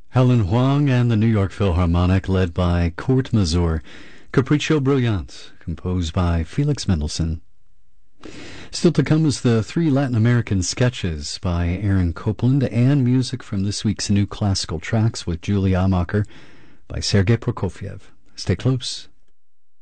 Helen Huang and the New York Philharmonic, led by Kurt Masur. Capriccio Brilliant, composed by Felix Mendelssohn. Still to come is the 3 Latin American sketches by Aaron Copland and music from this week's New Classical Tracks with Julie Amacher by Sergei Prokofiev. Stay close.